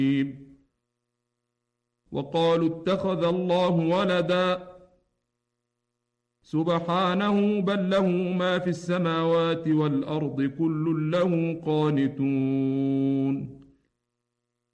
وقالوا اتخذ الله ولدا سبحانه بل له ما في السماوات والأرض كل له قانتون